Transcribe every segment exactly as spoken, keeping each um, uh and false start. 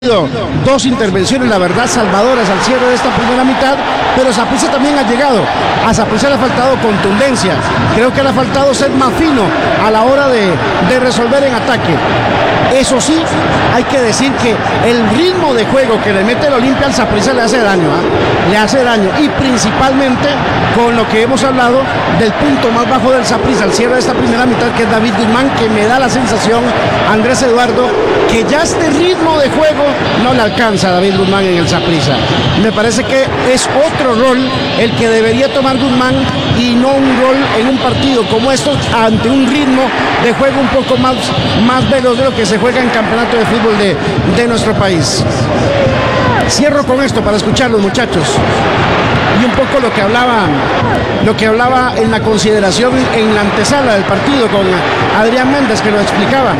Dos intervenciones, la verdad, salvadoras al cierre de esta primera mitad, pero Saprissa también ha llegado. A Saprissa le ha faltado contundencia. Creo que le ha faltado ser más fino a la hora de, de resolver en ataque. Eso sí, hay que decir que el ritmo de juego que le mete el Olimpia al Saprissa le hace daño, ¿eh? Le hace daño. Y principalmente con lo que hemos hablado del punto más bajo del Saprissa al cierre de esta primera mitad, que es David Guzmán, que me da la sensación, Andrés Eduardo, que ya este ritmo de juego no le alcanza a David Guzmán en el Saprissa. Me parece que es otro rol el que debería tomar Guzmán y no un rol en un partido como estos ante un ritmo de juego un poco más, más veloz de lo que se juega en campeonato de fútbol de, de nuestro país. Cierro con esto para escucharlos, muchachos, y un poco lo que hablaba lo que hablaba en la consideración en la antesala del partido con Adrián Méndez, que lo explicaba.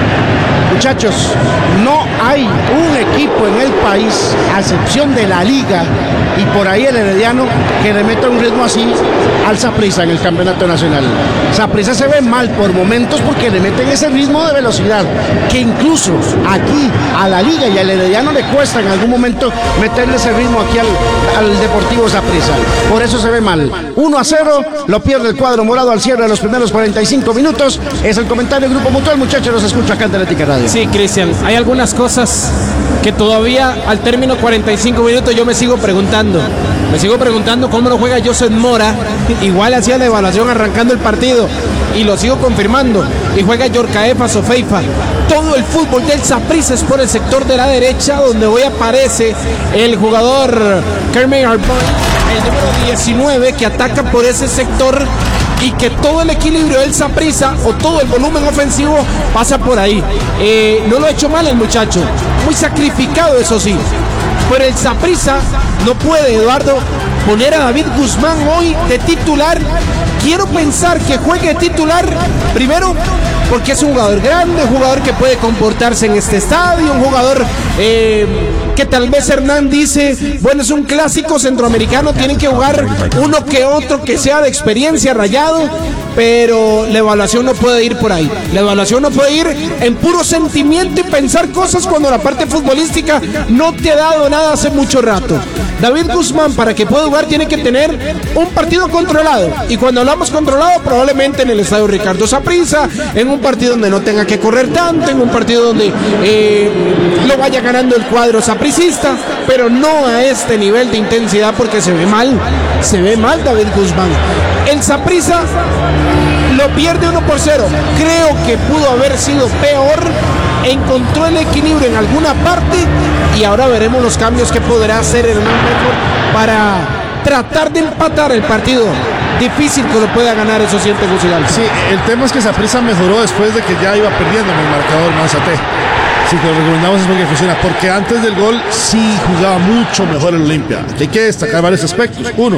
Muchachos, no hay un equipo en el país, a excepción de la Liga y por ahí el Herediano, que le meta un ritmo así al Saprissa en el campeonato nacional. Saprissa se ve mal por momentos porque le meten ese ritmo de velocidad que incluso aquí a la Liga y al Herediano le cuesta en algún momento meterle ese ritmo aquí al, al Deportivo Saprissa. Por eso se ve mal. uno a cero, lo pierde el cuadro morado al cierre de los primeros cuarenta y cinco minutos. Es el comentario del Grupo Mutual, muchachos, los escucho acá en Atlética Radio. Sí, Cristian, hay algunas cosas que todavía al término cuarenta y cinco minutos yo me sigo preguntando. Me sigo preguntando cómo no juega Joseph Mora. Igual hacía la evaluación arrancando el partido y lo sigo confirmando. Y juega Yorcaefa Sofeifa. Todo el fútbol del Saprissa es por el sector de la derecha, donde hoy aparece el jugador Kermit Arboy, el número diecinueve, que ataca por ese sector, y que todo el equilibrio del Saprissa o todo el volumen ofensivo pasa por ahí. Eh, no lo ha hecho mal el muchacho, muy sacrificado, eso sí, pero el Saprissa no puede, Eduardo, poner a David Guzmán hoy de titular. Quiero pensar que juegue titular, primero porque es un jugador grande, un jugador que puede comportarse en este estadio, un jugador eh, que tal vez Hernán dice, bueno, es un clásico centroamericano, tienen que jugar uno que otro que sea de experiencia, Rayado, pero la evaluación no puede ir por ahí. La evaluación no puede ir en puro sentimiento y pensar cosas cuando la parte futbolística no te ha dado nada hace mucho rato. David Guzmán, para que pueda jugar, tiene que tener un partido controlado, y cuando hablamos controlado, probablemente en el estadio Ricardo Saprissa, en un partido donde no tenga que correr tanto, en un partido donde eh, lo vaya ganando el cuadro sapricista, pero no a este nivel de intensidad, porque se ve mal, se ve mal David Guzmán. El Saprissa lo pierde uno por cero. Creo que pudo haber sido peor. Encontró el equilibrio en alguna parte y ahora veremos los cambios que podrá hacer Hernán Medford para tratar de empatar el partido. Difícil que lo pueda ganar, eso siente Gusigal. Sí, el tema es que Saprissa mejoró después de que ya iba perdiendo en el marcador Manzate. Si te lo recomendamos es porque funciona, porque antes del gol sí jugaba mucho mejor el Olimpia. Hay que destacar varios aspectos. Uno,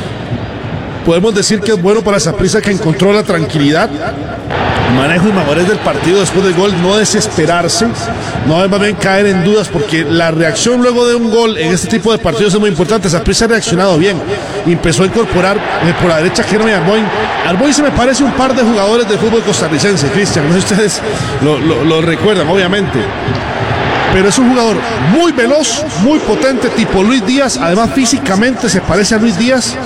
podemos decir que es bueno para Saprissa que encontró la tranquilidad, manejo y madurez del partido después del gol, no desesperarse, no más bien caer en dudas, porque la reacción luego de un gol en este tipo de partidos es muy importante. Saprissa ha reaccionado bien, empezó a incorporar eh, por la derecha Kermit Arboy. Arboy se me parece un par de jugadores de fútbol costarricense, Cristian, no sé si ustedes lo, lo, lo recuerdan, obviamente, pero es un jugador muy veloz, muy potente, tipo Luis Díaz. Además físicamente se parece a Luis Díaz.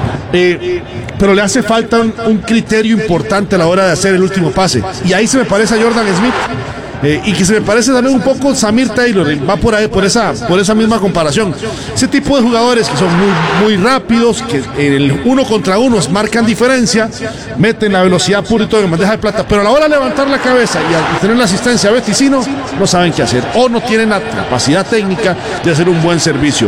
Eh, pero le hace falta un, un criterio importante a la hora de hacer el último pase, y ahí se me parece a Jordan Smith, eh, y que se me parece también un poco Samir Taylor, eh, va por ahí, por esa, por esa misma comparación. Ese tipo de jugadores que son muy, muy rápidos, que en el uno contra uno marcan diferencia, meten la velocidad pura y todo en bandeja de plata, pero a la hora de levantar la cabeza y a tener la asistencia a Beticino, no saben qué hacer, o no tienen la capacidad técnica de hacer un buen servicio.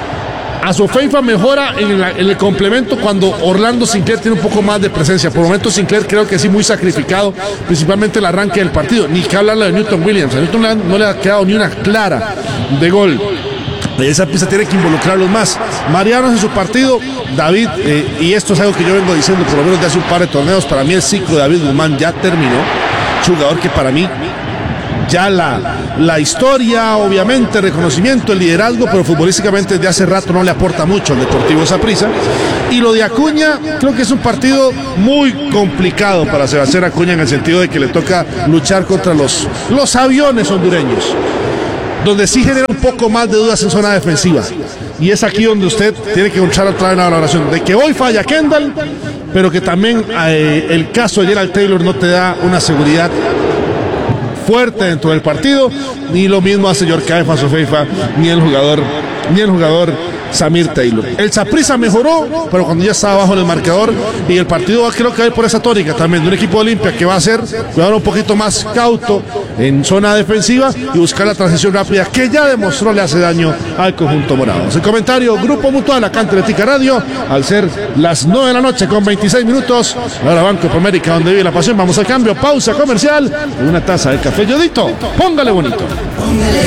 A Sofeifa mejora en, la, en el complemento cuando Orlando Sinclair tiene un poco más de presencia. Por momentos Sinclair creo que sí muy sacrificado, principalmente el arranque del partido. Ni que hablarle de Newton Williams. A Newton no le ha quedado ni una clara de gol. Esa pieza tiene que involucrarlos más. Mariano en su partido, David, eh, y esto es algo que yo vengo diciendo por lo menos de hace un par de torneos, para mí el ciclo de David Guzmán ya terminó. Jugador que para mí ya la, la historia, obviamente, reconocimiento, el liderazgo, pero futbolísticamente desde hace rato no le aporta mucho al Deportivo Saprissa. Y lo de Acuña, creo que es un partido muy complicado para Sebastián Acuña, en el sentido de que le toca luchar contra los, los aviones hondureños. donde sí genera un poco más de dudas en zona defensiva. Y es aquí donde usted tiene que encontrar otra vez la valoración de que hoy falla Kendall, pero que también eh, el caso de Gerald Taylor no te da una seguridad fuerte dentro del partido, ni lo mismo hace Yorkaev Fasofeifa, ni el jugador, ni el jugador Samir Taylor. El Saprissa mejoró, pero cuando ya estaba abajo en el marcador, y el partido va, creo que va a ir por esa tónica también, de un equipo de Olimpia que va a ser jugador un poquito más cauto en zona defensiva y buscar la transición rápida que ya demostró le hace daño al conjunto morado. El comentario, Grupo Mutual, acá en Teletica Radio, al ser las nueve de la noche con veintiséis minutos, ahora Banco de América, donde vive la pasión. Vamos al cambio, pausa comercial, una taza de café Yodito, póngale bonito. Póngale